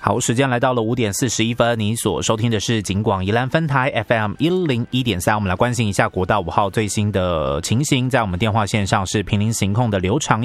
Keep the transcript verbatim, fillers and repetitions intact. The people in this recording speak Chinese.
好，时间来到了五点四十一分，你所收听的是警广宜兰分台 F M 一零一点三，我们来关心一下国道五号最新的情形，在我们电话线上是平林行控的刘长